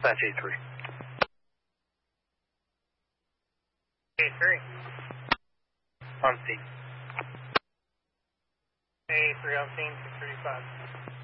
Dispatch A3. A3. On scene. A3 on scene, 635.